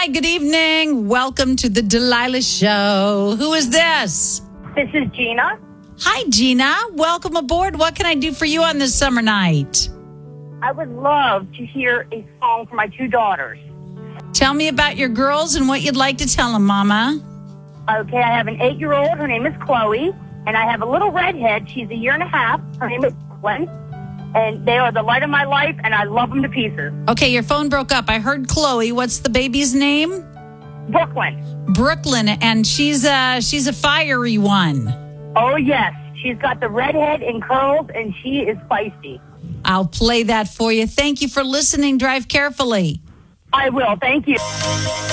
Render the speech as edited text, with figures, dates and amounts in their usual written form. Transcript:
Hi, good evening. Welcome to the Delilah Show. Who is this? This is Gina. Hi, Gina. Welcome aboard. What can I do for you on this summer night? I would love to hear a song for my two daughters. Tell me about your girls and what you'd like to tell them, Mama. Okay, I have an 8-year-old. Her name is Chloe. And I have a little redhead. She's a year and a half. Her name is Brooklyn. And they are the light of my life, and I love them to pieces. Okay, your phone broke up. I heard Chloe. What's the baby's name? Brooklyn. Brooklyn, and she's a fiery one. Oh, yes. She's got the redhead and curls, and she is feisty. I'll play that for you. Thank you for listening. Drive carefully. I will. Thank you.